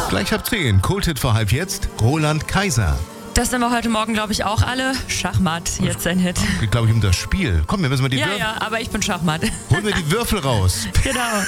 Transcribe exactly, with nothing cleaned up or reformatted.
Gleich ab zehn. Kulthit vor halb jetzt. Roland Kaiser. Das sind wir heute Morgen, glaube ich, auch alle. Schachmatt, jetzt sein Hit. Geht, glaube ich, um das Spiel. Komm, wir müssen mal die Ja, Würfel. ja, aber ich bin Schachmatt. Holen wir die Würfel raus. Genau.